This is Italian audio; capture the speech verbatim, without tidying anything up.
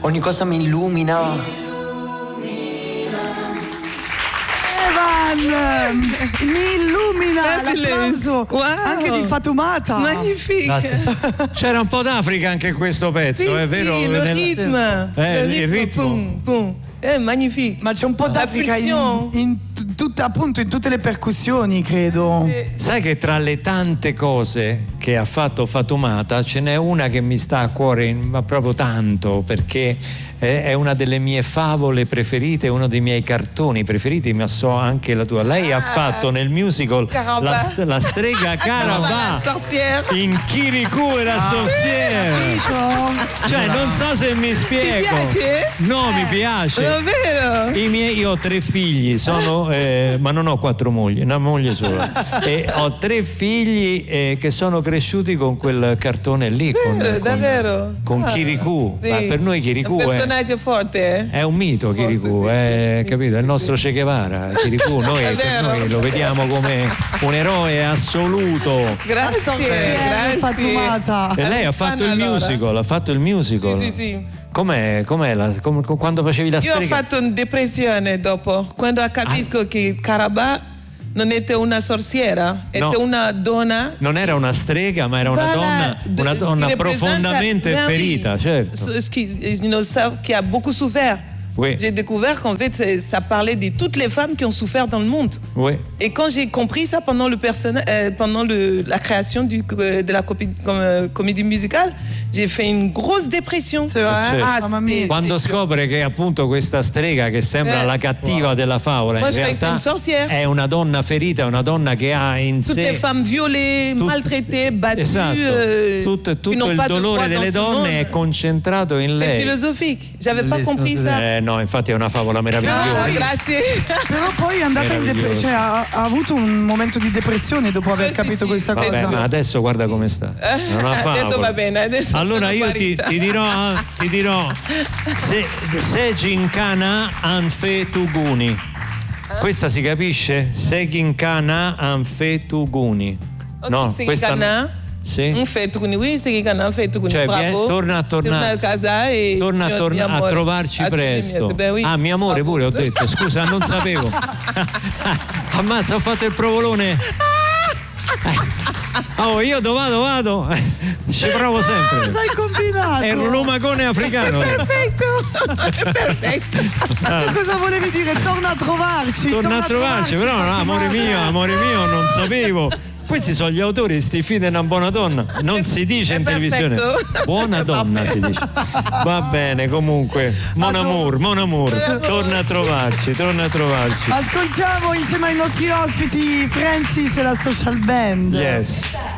ogni cosa mi illumina. Evan, mi illumina l'applauso wow. anche di Fatoumata. Magnifique. C'era un po' d'Africa anche in questo pezzo, sì, è vero? Sì, il Nel... ritmo. Eh, il il ritmo. Boom, boom. È magnifique. Ma c'è un po' d'Africa in, in, t- tut, appunto in tutte le percussioni, credo. Sai che tra le tante cose che ha fatto Fatoumata ce n'è una che mi sta a cuore, ma proprio tanto, perché è una delle mie favole preferite, uno dei miei cartoni preferiti, ma so anche la tua. Lei ah, ha fatto nel musical la, la strega Carabà in Kirikou e la ah, sorcière. Cioè, non so se mi spiego. Ti piace? No, eh, mi piace. Davvero? I miei, io ho tre figli, sono, eh, ma non ho quattro mogli, una moglie sola. E ho tre figli eh, che sono cresciuti con quel cartone lì. Con, Vero, con, davvero? con ah, Kirikou. Sì. Ma per noi Kirikou è personaggio forte, eh? È un mito Kirikou, forte, è, sì, capito? È il sì, nostro sì. Che Guevara. Kirikou, noi, per noi lo vediamo come un eroe assoluto. Grazie, grazie. Fatoumata. E lei ha fatto il allora. musical, ha fatto il musical. Sì, sì, sì. Com'è, com'è la, com, quando facevi la Io strega? ho fatto una depressione dopo, quando capisco ah. che Carabà non era una sorciera, era no. una donna. Non era una strega, ma era una voilà, donna, una donna profondamente oui, ferita, certo. Qui, qui a beaucoup souffert. Oui. J'ai découvert qu'en fait, ça parlait de toutes les femmes qui ont souffert dans le monde. Oui. Et quand j'ai compris ça pendant, le personna- euh, pendant le, la création du, euh, de la copie, com, euh, comédie musicale, j'ai fait une grosse dépression. C'est vrai? Certo. Ah, Mamma mia. Quando scopre che appunto questa strega che sembra Eh. la cattiva wow. della favola, Moi, in je croyais que realtà c'était une sorcière. è una donna ferita, è una donna che ha in Toutes sé les femmes violées, Tut- maltraitées, battues, esatto. euh, tutto, qui tutto n'ont il pas de dolore voix delle dans ce donne monde. è concentrato in C'est lei. philosophique. J'avais pas compris ça. Eh, no, infatti è una favola meravigliosa. Ah, grazie. Però poi è andata in depressione, cioè ha, ha avuto un momento di depressione dopo aver Eh, sì, capito sì. questa Vabbè, cosa. ma adesso guarda come sta. È una favola. Adesso va bene, adesso allora sono io ti, guarita. ti dirò, ti dirò se, se gincana anfe tuguni. Questa si capisce? Se gincana anfe tuguni. No, Se questa gincana, sì. un fetto con lui, se gincana un fetto con Cioè, bravo. vieni, torna a tornare. Torna a casa e Torna a, mio- torna- mio a amore. trovarci A tutti i presto. miei- beh, oui. Ah, mio amore pure ho detto. Scusa, non sapevo. Ammazza, ho fatto il provolone. Oh, io dove vado, vado. Ci provo sempre. Cosa hai combinato? È un lumacone africano. Perfetto. Perfetto. Tu cosa volevi dire? Torna a trovarci. Torna a trovarci, però no, amore mio, amore mio, non sapevo. Questi sono gli autori, sti figli di una buona donna. Non si dice in televisione. Buona donna si dice. Va bene, comunque. Mon amour, mon amour. Torna a trovarci, torna a trovarci. Ascoltiamo insieme ai nostri ospiti Francis e la Social Band. Yes.